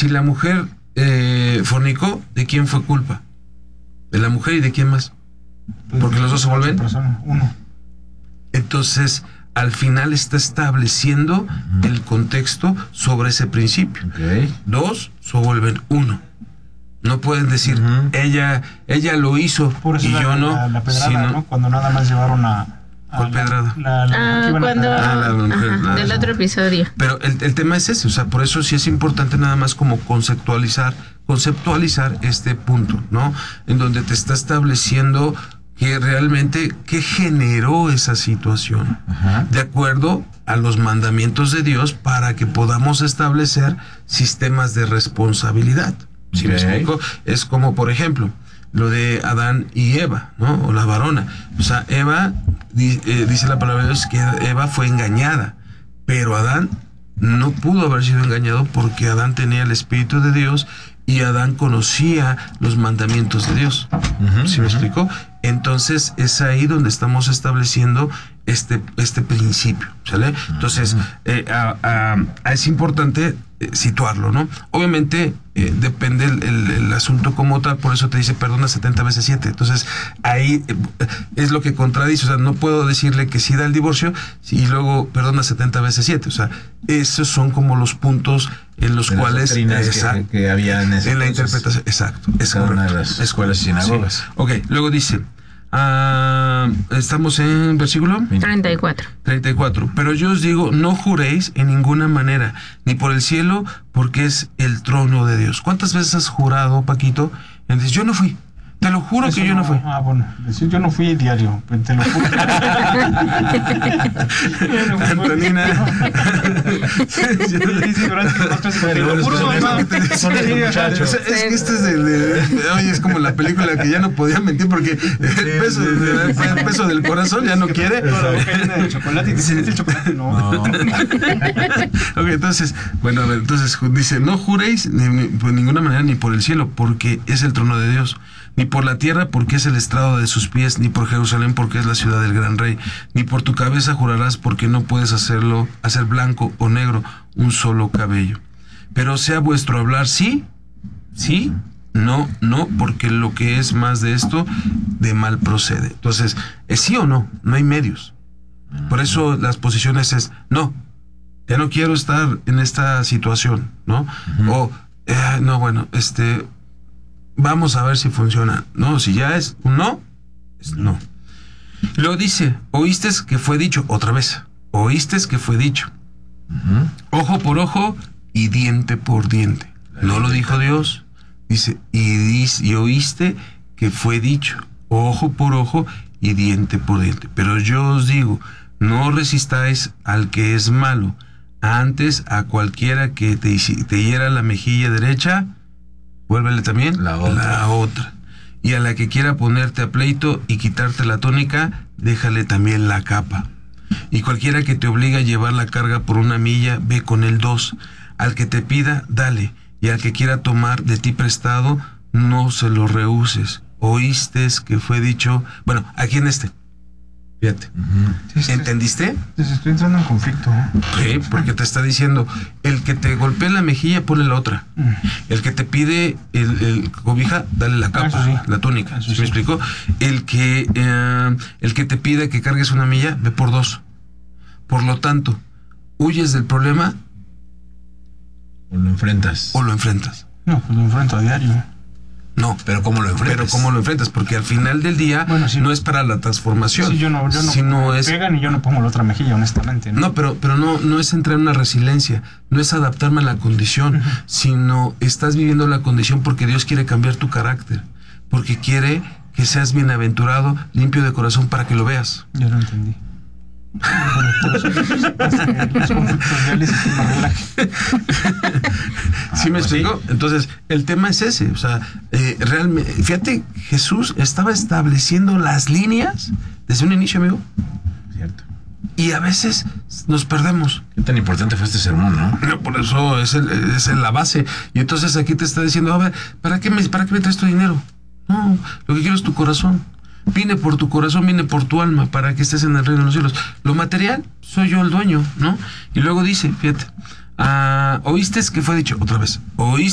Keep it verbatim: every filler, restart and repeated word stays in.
si la mujer eh, fornicó, ¿de quién fue culpa? ¿De la mujer y de quién más? Porque los dos se vuelven uno. Entonces, al final está estableciendo uh-huh. el contexto sobre ese principio. Okay. Dos se vuelven uno. No pueden decir, uh-huh. ella ella lo hizo Por eso y la, yo no. La, la pedrada, sino, ¿no? Cuando nada más llevaron a... ¿Cuál pedrada? La, la, ah, cuando, ah, la mujer, ajá, la, del otro episodio. Pero el, el tema es ese, o sea, por eso sí es importante nada más como conceptualizar, conceptualizar este punto, ¿no? En donde te está estableciendo que realmente qué generó esa situación, ajá. de acuerdo a los mandamientos de Dios para que podamos establecer sistemas de responsabilidad. ¿Sí okay. me explico? Es como, por ejemplo, lo de Adán y Eva, ¿no? O la varona. O sea, Eva, eh, dice la palabra de Dios que Eva fue engañada, pero Adán no pudo haber sido engañado porque Adán tenía el Espíritu de Dios y Adán conocía los mandamientos de Dios. Uh-huh, ¿Sí me uh-huh. explico? Entonces es ahí donde estamos estableciendo este, este principio, ¿sale? Uh-huh. Entonces eh, a, a, a es importante eh, situarlo, ¿no? Obviamente eh, depende el, el, el asunto como tal, por eso te dice perdona setenta veces siete. Entonces ahí eh, es lo que contradice, o sea, no puedo decirle que sí da el divorcio y luego perdona setenta veces siete. O sea, esos son como los puntos en los de cuales que, que había en, en la interpretación, exacto, es correcto. Una de las escuelas y sinagogas. Sí. Ok, luego dice, uh, estamos en versículo treinta y cuatro. treinta y cuatro. Pero yo os digo, no juréis en ninguna manera, ni por el cielo, porque es el trono de Dios. ¿Cuántas veces has jurado, Paquito? Entonces, yo no fui. Te lo juro Eso que yo no, no fui. Ah, bueno, decir yo no fui diario, pero te lo juro. Antonina. Es que este es el de, oye, es como la película que ya no podía mentir porque el peso, el peso del corazón ya no quiere. El chocolate y dice el chocolate no. Ok, entonces, bueno, a ver, entonces dice, no juréis ni, ni, por ninguna manera ni por el cielo, porque es el trono de Dios. Ni por la tierra, porque es el estrado de sus pies, ni por Jerusalén, porque es la ciudad del gran rey, ni por tu cabeza jurarás, porque no puedes hacerlo, hacer blanco o negro un solo cabello. Pero sea vuestro hablar sí, sí, no, no, porque lo que es más de esto, de mal procede. Entonces, ¿es sí o no? No hay medios. Por eso las posiciones es, no, ya no quiero estar en esta situación, ¿no? Uh-huh. O, eh, no, bueno, este... vamos a ver si funciona. No, si ya es un no, es no. Luego dice, oíste que fue dicho, otra vez, oíste que fue dicho. Uh-huh. Ojo por ojo y diente por diente. No lo dijo Dios. Dice, y, dice, y oíste que fue dicho, ojo por ojo y diente por diente. Pero yo os digo, no resistáis al que es malo. Antes a cualquiera que te, te hiera la mejilla derecha, vuélvele también la otra. la otra. Y a la que quiera ponerte a pleito y quitarte la túnica, déjale también la capa. Y cualquiera que te obligue a llevar la carga por una milla, ve con él dos. Al que te pida, dale. Y al que quiera tomar de ti prestado, no se lo rehuses. Oíste que fue dicho... Bueno, aquí en este. Fíjate. Uh-huh. Sí, sí, ¿entendiste? Estoy entrando en conflicto. Sí, porque te está diciendo, el que te golpea la mejilla, ponle la otra. Uh-huh. El que te pide el, el cobija, dale la capa, ah, sí. la túnica. ¿Sí, sí me explico? El que, eh, el que te pide que cargues una milla, ve por dos. Por lo tanto, huyes del problema... o lo enfrentas. O lo enfrentas. No, pues lo enfrento a diario. No, pero ¿cómo lo enfrentas? Pero ¿cómo lo enfrentas? Porque al final del día bueno, sí, no es para la transformación. Sí, yo no, yo no sino me es... pegan y yo no pongo la otra mejilla, honestamente. No, no pero, pero no, no es entrar en una resiliencia, no es adaptarme a la condición, uh-huh. sino estás viviendo la condición porque Dios quiere cambiar tu carácter, porque quiere que seas bienaventurado, limpio de corazón para que lo veas. Yo lo entendí. ¿Sí me explico? Entonces, el tema es ese, o sea, eh, realmente, fíjate, Jesús estaba estableciendo las líneas desde un inicio, amigo. Cierto. Y a veces nos perdemos. Qué tan importante fue este sermón, ¿no? No, por eso es, el, es la base. Y entonces aquí te está diciendo, a ver, ¿para qué me, para qué me traes tu dinero? No, lo que quiero es tu corazón. Vine por tu corazón, vine por tu alma, para que estés en el reino de los cielos. Lo material, soy yo el dueño, ¿no? Y luego dice, fíjate, uh, oíste que fue dicho, otra vez, oíste